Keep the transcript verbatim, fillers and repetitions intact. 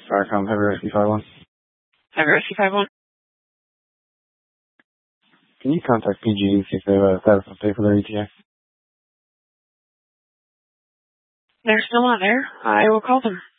Starcom, Heavy Rescue five one. Heavy Rescue five one. Can you contact P G and see if they have a status update for their E T A? They're still not there. I will call them.